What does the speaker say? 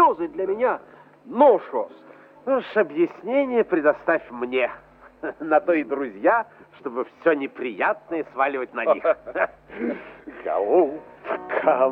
слезы для меня. Ну, Шост. Ну уж объяснение предоставь мне. На то и друзья, чтобы все неприятное сваливать на них. Голубка